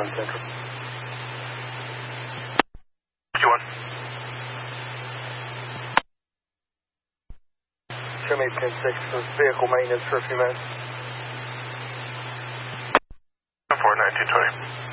1 Central. 51. Show me 10-6, vehicle maintenance for a few minutes. 4 1920.